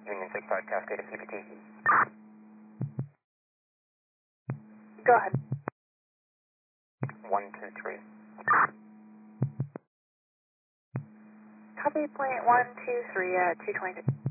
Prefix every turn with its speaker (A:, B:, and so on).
A: Union 65 Cascade CPT.
B: Go ahead.
A: 123.
B: Copy point 123 at 222.